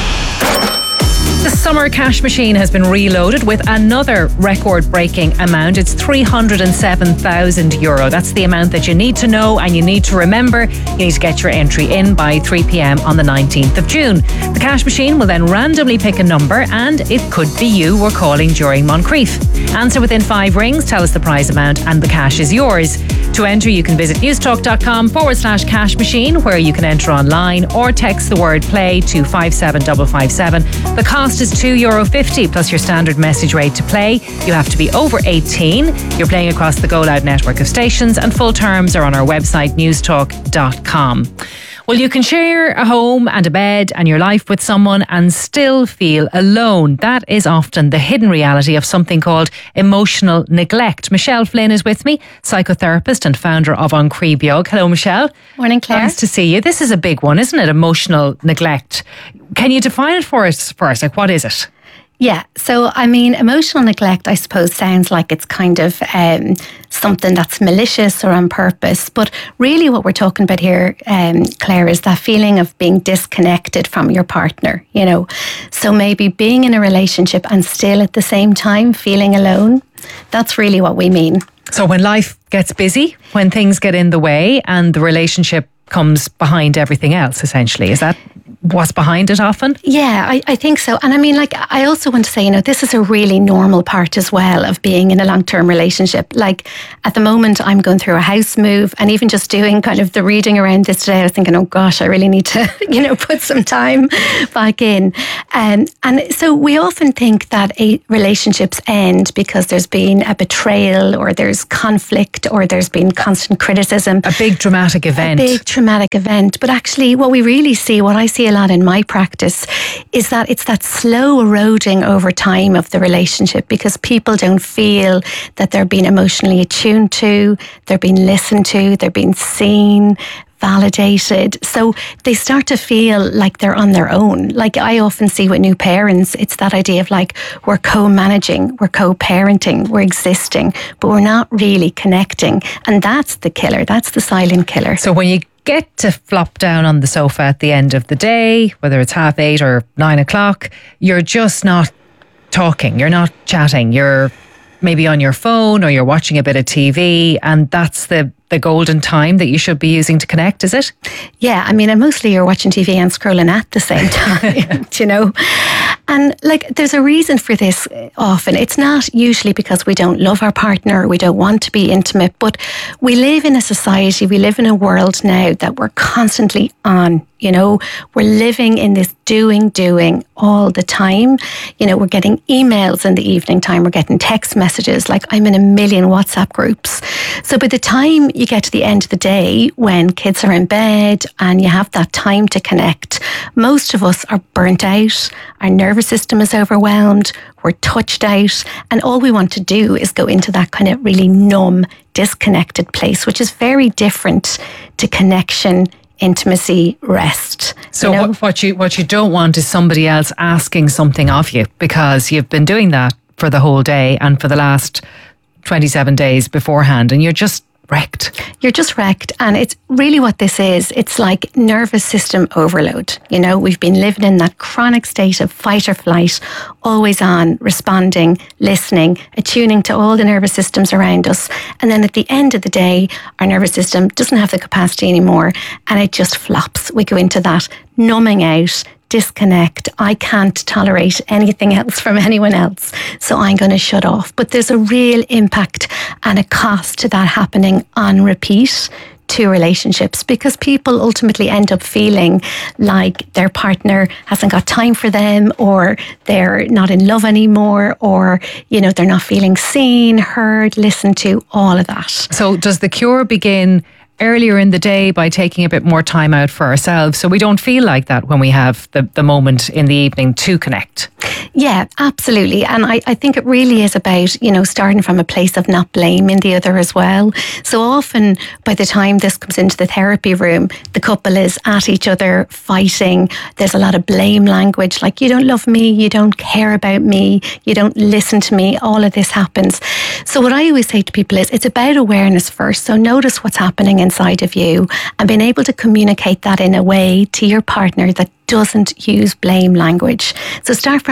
The summer cash machine has been reloaded with another record-breaking amount. It's three hundred seven thousand euro. That's the amount that you need to know and you need to remember. You need to get your entry in by three p.m. on the nineteenth of June. The cash machine will then randomly pick a number and it could be you we're calling during Moncrief. Answer within five rings, tell us the prize amount and the cash is yours. To enter, you can visit newstalk.com forward slash cash machine, where you can enter online or text the word play to five seven five five seven. The cost is two euro fifty plus your standard message rate to play. You have to be over eighteen. You're playing across the Go Loud network of stations and full terms are on our website newstalk dot com. Well, you can share a home and a bed and your life with someone and still feel alone. That is often the hidden reality of something called emotional neglect. Michelle Flynn is with me, psychotherapist and founder of An Crí Beag. Hello, Michelle. Morning, Claire. Nice to see you. This is a big one, isn't it? Emotional neglect. Can you define it for us first? Like, what is it? Yeah, so I mean, emotional neglect, I suppose, sounds like it's kind of um, something that's malicious or on purpose. But really what we're talking about here, um, Claire, is that feeling of being disconnected from your partner, you know. So maybe being in a relationship and still at the same time feeling alone. That's really what we mean. So when life gets busy, when things get in the way and the relationship comes behind everything else, essentially, is that what's behind it often? Yeah, I, I think so. And I mean, like, I also want to say, you know, this is a really normal part as well of being in a long-term relationship. Like, at the moment, I'm going through a house move, and even just doing kind of the reading around this today, I was thinking, oh gosh, I really need to, you know, put some time back in. Um, and so we often think that a relationships end because there's been a betrayal or there's conflict or there's been constant criticism. A big dramatic event. A big traumatic event. But actually, what we really see, what I see a lot in my practice, is that it's that slow eroding over time of the relationship, because people don't feel that they're being emotionally attuned to, they're being listened to, they're being seen, validated. So they start to feel like they're on their own. Like I often see with new parents, it's that idea of like, we're co-managing, we're co-parenting, we're existing, but we're not really connecting. And that's the killer. That's the silent killer. So when you get to flop down on the sofa at the end of the day, whether it's half eight or nine o'clock, you're just not talking, you're not chatting, you're maybe on your phone or you're watching a bit of T V, and that's the the golden time that you should be using to connect, is it? Yeah, I mean, and mostly you're watching T V and scrolling at the same time, you know. And like, there's a reason for this often. It's not usually because we don't love our partner or we don't want to be intimate, but we live in a society, we live in a world now that we're constantly on, you know. We're living in this doing, doing all the time. You know, we're getting emails in the evening time, we're getting text messages, like I'm in a million WhatsApp groups. So by the time you get to the end of the day, when kids are in bed and you have that time to connect, most of us are burnt out, our nervous system is overwhelmed, we're touched out, and all we want to do is go into that kind of really numb, disconnected place, which is very different to connection, intimacy, rest. So you know? what, what you what you don't want is somebody else asking something of you, because you've been doing that for the whole day and for the last twenty-seven days beforehand, and you're just wrecked. You're just wrecked. And it's really what this is. It's like nervous system overload. You know, we've been living in that chronic state of fight or flight, always on, responding, listening, attuning to all the nervous systems around us. And then at the end of the day, our nervous system doesn't have the capacity anymore and it just flops. We go into that numbing out, disconnect. I can't tolerate anything else from anyone else, so I'm going to shut off. But there's a real impact and a cost to that happening on repeat to relationships, because people ultimately end up feeling like their partner hasn't got time for them, or they're not in love anymore, or, you know, they're not feeling seen, heard, listened to, all of that. So does the cure begin earlier in the day by taking a bit more time out for ourselves, so we don't feel like that when we have the, the moment in the evening to connect? Yeah, absolutely. And I, I think it really is about, you know, starting from a place of not blaming the other as well. So often by the time this comes into the therapy room, the couple is at each other fighting. There's a lot of blame language, like, you don't love me, you don't care about me, you don't listen to me. All of this happens. So what I always say to people is, it's about awareness first. So notice what's happening inside of you and being able to communicate that in a way to your partner that doesn't use blame language. So start from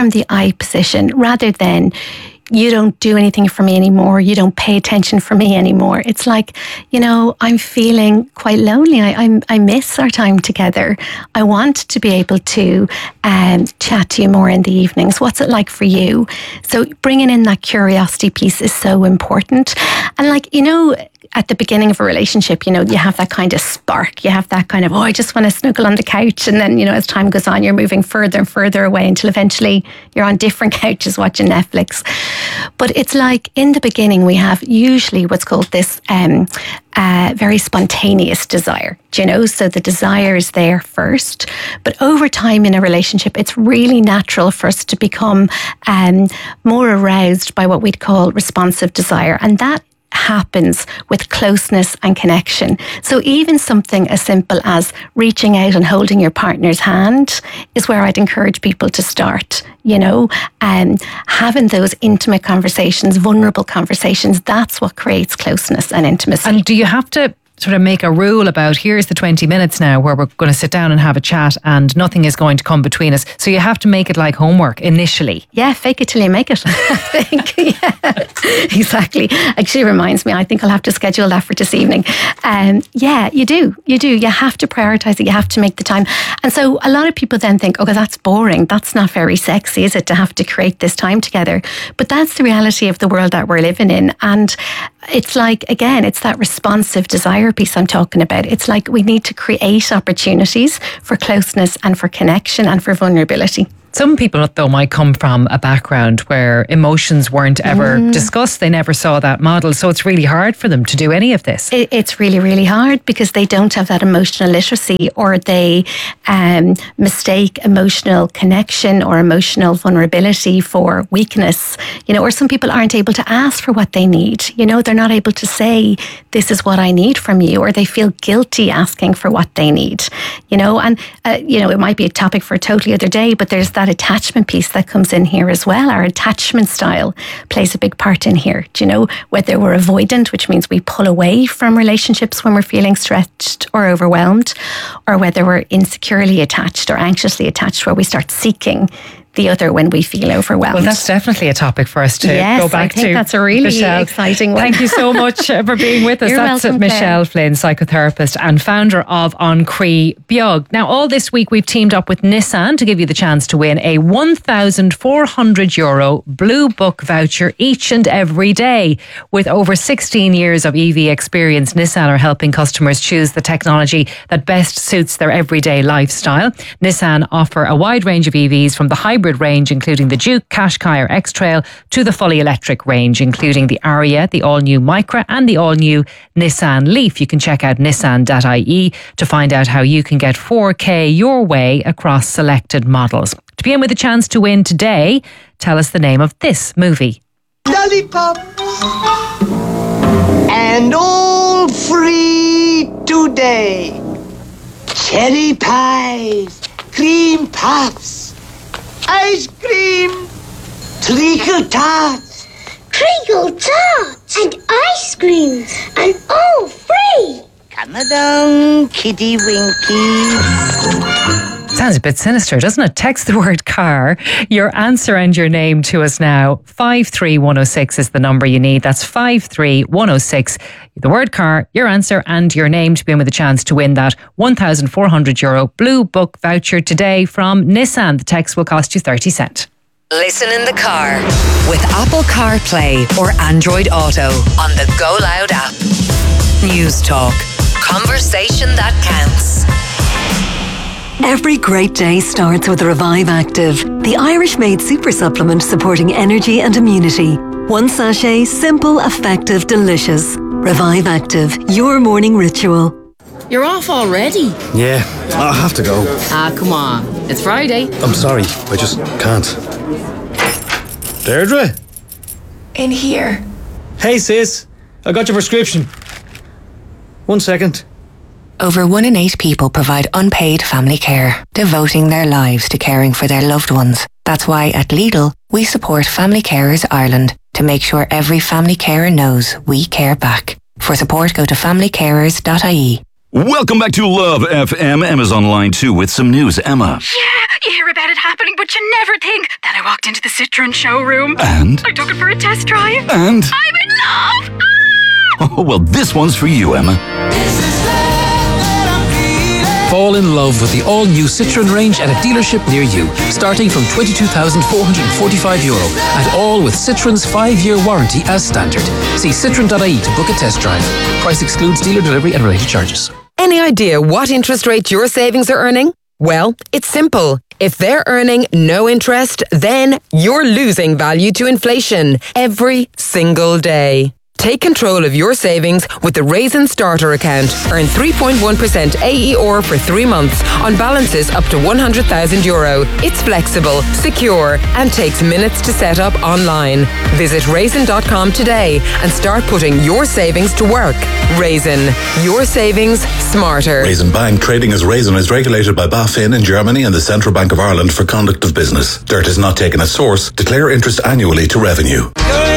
from the I position rather than you don't do anything for me anymore. You don't pay attention for me anymore. It's like, you know, I'm feeling quite lonely. I I, I miss our time together. I want to be able to um, chat to you more in the evenings. What's it like for you? So bringing in that curiosity piece is so important. And like, you know, at the beginning of a relationship, you know, you have that kind of spark. You have that kind of, oh, I just want to snuggle on the couch. And then, you know, as time goes on, you're moving further and further away until eventually you're on different couches watching Netflix. But it's like in the beginning, we have usually what's called this um, uh, very spontaneous desire, do you know? So the desire is there first. But over time in a relationship, it's really natural for us to become um, more aroused by what we'd call responsive desire. And that happens with closeness and connection. So even something as simple as reaching out and holding your partner's hand is where I'd encourage people to start, you know, and um, having those intimate conversations, vulnerable conversations, that's what creates closeness and intimacy. And do you have to sort of make a rule about here's the twenty minutes now where we're going to sit down and have a chat and nothing is going to come between us? So you have to make it like homework initially. Yeah, fake it till you make it, I think. Yeah, exactly. Actually reminds me, I think I'll have to schedule that for this evening. Um, yeah, you do. You do. You have to prioritise it. You have to make the time. And so a lot of people then think, okay, that's boring. That's not very sexy, is it, to have to create this time together? But that's the reality of the world that we're living in. And it's like, again, it's that responsive desire piece I'm talking about. It's like we need to create opportunities for closeness and for connection and for vulnerability. Some people, though, might come from a background where emotions weren't ever mm. discussed. They never saw that model. So it's really hard for them to do any of this. It, it's really, really hard because they don't have that emotional literacy, or they um, mistake emotional connection or emotional vulnerability for weakness. You know, or some people aren't able to ask for what they need. You know, they're not able to say, this is what I need from you, or they feel guilty asking for what they need. You know, and, uh, you know, it might be a topic for a totally other day, but there's that attachment piece that comes in here as well. Our attachment style plays a big part in here. Do you know, whether we're avoidant, which means we pull away from relationships when we're feeling stretched or overwhelmed, or whether we're insecurely attached or anxiously attached, where we start seeking the other when we feel overwhelmed. Well, that's definitely a topic for us to yes, go back I think to. That's a really Michelle, exciting one. Thank you so much for being with us. You're That's welcome, Michelle Claire. Flynn, psychotherapist and founder of An Crí Beag. Now, all this week we've teamed up with Nissan to give you the chance to win a one thousand four hundred euro Blue Book voucher each and every day. With over sixteen years of E V experience, Nissan are helping customers choose the technology that best suits their everyday lifestyle. Nissan offer a wide range of E Vs, from the hybrid range, including the Duke, Qashqai or X-Trail, to the fully electric range, including the Aria, the all-new Micra and the all-new Nissan Leaf. You can check out nissan dot I E to find out how you can get four K your way across selected models. To be in with a chance to win today, tell us the name of this movie. Lollipops and all free today. Cherry pies, cream puffs, ice cream, treacle tarts. Treacle tarts and ice cream, and all free. Come along, Kitty Winky. Sounds a bit sinister, doesn't it? Text the word car, your answer and your name to us now. five three one oh six is the number you need. That's five three one oh six. The word car, your answer and your name to be in with a chance to win that one thousand four hundred euro Blue Book voucher today from Nissan. The text will cost you thirty cents. Listen in the car with Apple CarPlay or Android Auto on the Go Loud app. News Talk. Conversation that counts. Every great day starts with Revive Active, the Irish-made super supplement supporting energy and immunity. One sachet, simple, effective, delicious. Revive Active, your morning ritual. You're off already? Yeah, I have to go. Ah, come on. It's Friday. I'm sorry, I just can't. Deirdre? In here. Hey sis, I got your prescription. One second. Over one in eight people provide unpaid family care, devoting their lives to caring for their loved ones. That's why at Lidl, we support Family Carers Ireland to make sure every family carer knows we care back. For support, go to family carers dot I E. Welcome back to Love F M. Emma's on line two with some news. Emma. Yeah, you hear about it happening, but you never think. Then I walked into the Citroen showroom. And? I took it for a test drive. And? I'm in love! Oh, well, this one's for you, Emma. Fall in love with the all-new Citroen range at a dealership near you, starting from twenty-two thousand four hundred forty-five euro, and all with Citroen's five-year warranty as standard. See citroen dot I E to book a test drive. Price excludes dealer delivery and related charges. Any idea what interest rate your savings are earning? Well, it's simple. If they're earning no interest, then you're losing value to inflation every single day. Take control of your savings with the Raisin Starter account. Earn three point one percent A E R for three months on balances up to one hundred thousand euro. It's flexible, secure, and takes minutes to set up online. Visit raisin dot com today and start putting your savings to work. Raisin, your savings smarter. Raisin Bank, trading as Raisin, is regulated by BaFin in Germany and the Central Bank of Ireland for conduct of business. Dirt is not taken as source. Declare interest annually to revenue.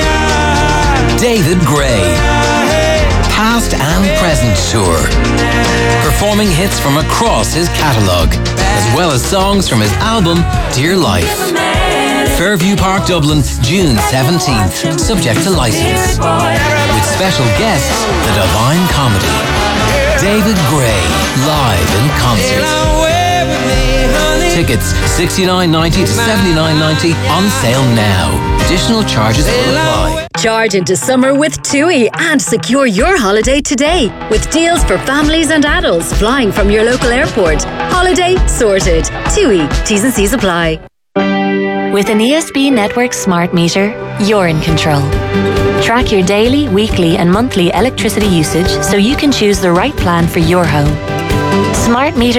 David Gray, past and present tour, performing hits from across his catalogue, as well as songs from his album Dear Life. Fairview Park, Dublin, June seventeenth, subject to licence. With special guests, The Divine Comedy. David Gray, live in concert. Tickets sixty-nine ninety to seventy-nine ninety, on sale now. Additional charges will apply. Charge into summer with TUI and secure your holiday today with deals for families and adults flying from your local airport. Holiday sorted. TUI. T's and C's apply. With an E S B Network smart meter, you're in control. Track your daily, weekly and monthly electricity usage so you can choose the right plan for your home. Smart meter